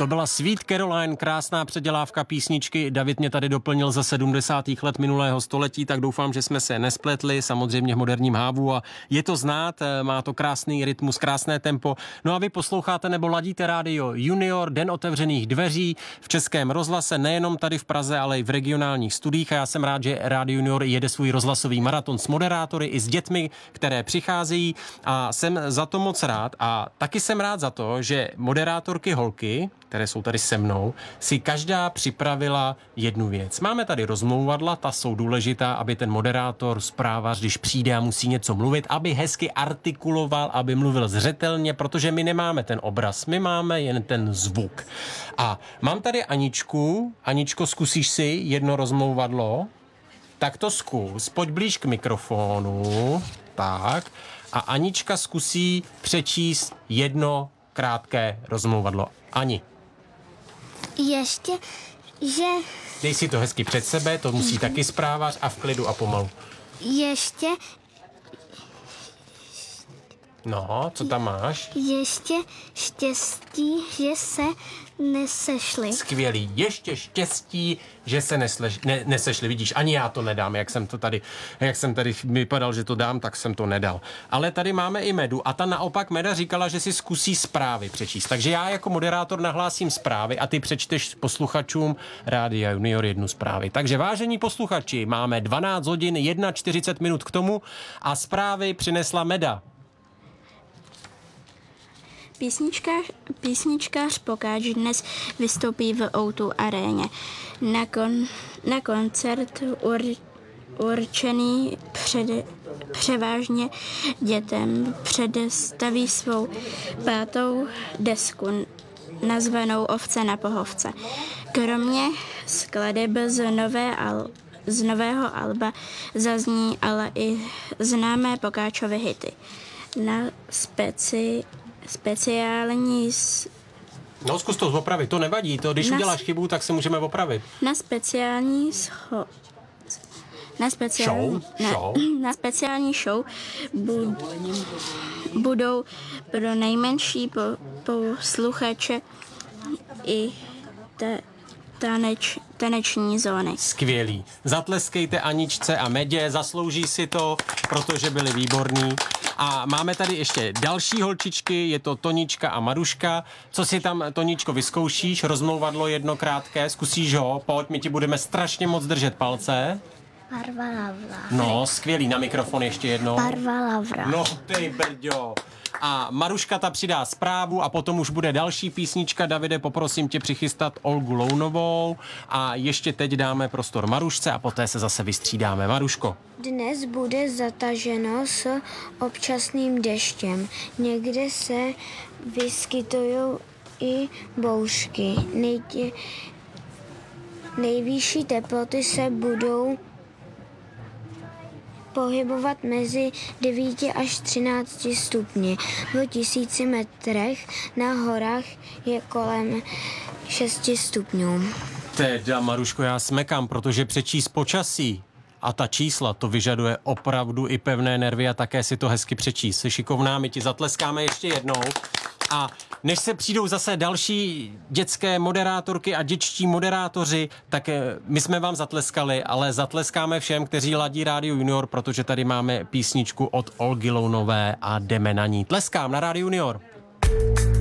To byla Sweet Caroline, krásná předělávka písničky. David mě tady doplnil ze 70. let minulého století, tak doufám, že jsme se nespletli, samozřejmě v moderním hávu a je to znát, má to krásný rytmus, krásné tempo. No a vy posloucháte nebo ladíte Rádio Junior, den otevřených dveří v Českém rozhlase, nejenom tady v Praze, ale i v regionálních studiích a já jsem rád, že Rádio Junior jede svůj rozhlasový maraton s moderátory i s dětmi, které přicházejí a jsem za to moc rád a taky jsem rád za to, že moderátorky holky, které jsou tady se mnou, si každá připravila jednu věc. Máme tady rozmlouvadla, ta jsou důležitá, aby ten moderátor, zprávař, když přijde a musí něco mluvit, aby hezky artikuloval, aby mluvil zřetelně, protože my nemáme ten obraz, my máme jen ten zvuk. A mám tady Aničku. Aničko, zkusíš si jedno rozmlouvadlo? Tak to zkus, pojď blíž k mikrofonu. Tak. A Anička zkusí přečíst jedno krátké rozmlouvadlo. Ani. Ještě, že... Dej si to hezky před sebe, to musí taky zprávař a v klidu a pomalu. Ještě... No, co tam máš? Ještě štěstí, že se nesešli. Skvělý. Ještě štěstí, že se nesešli. Vidíš, ani já to nedám, jak jsem tady vypadal, že to dám, tak jsem to nedal. Ale tady máme i Medu a ta naopak Meda říkala, že si zkusí zprávy přečíst. Takže já jako moderátor nahlásím zprávy a ty přečteš posluchačům Rádia Junior jednu zprávy. Takže vážení posluchači, máme 12 hodin 41 minut k tomu a zprávy přinesla Meda. Písničkář Pokáč dnes vystoupí v O2 aréně. Na koncert určený převážně dětem představí svou 5. desku nazvanou Ovce na pohovce. Kromě skladeb z nového alba zazní ale i známé Pokáčovy hity. Na speciální... No, zkus to opravit, to nevadí, to když uděláš chybu, tak se můžeme opravit. Na speciální show budou pro nejmenší posluchače i taneční zóny. Skvělý. Zatleskejte Aničce a Medě, zaslouží si to, protože byli výborní. A máme tady ještě další holčičky, je to Tonička a Maruška. Co si tam, Toničko, vyzkoušíš? Rozmlouvadlo jedno krátké, zkusíš ho? Pojď, my ti budeme strašně moc držet palce. Parvalavra. No, skvělý, na mikrofon ještě jednou. Parvalavra. No, ty brďo. A Maruška ta přidá zprávu a potom už bude další písnička. Davide, poprosím tě přichystat Olgu Lounovou a ještě teď dáme prostor Marušce a poté se zase vystřídáme. Maruško. Dnes bude zataženo s občasným deštěm. Někde se vyskytují i bouřky. Nejvyšší teploty se budou pohybovat mezi 9 až 13 stupni. V 1000 metrech na horách je kolem 6 stupňů. Teda, Maruško, já smekám, protože přečíst počasí a ta čísla, to vyžaduje opravdu i pevné nervy a také si to hezky přečíst. Jsi šikovná, my ti zatleskáme ještě jednou. A než se přijdou zase další dětské moderátorky a dětští moderátoři, tak my jsme vám zatleskali, ale zatleskáme všem, kteří ladí Rádio Junior, protože tady máme písničku od Olgy Lounové a jdeme na ní. Tleskám na Rádio Junior.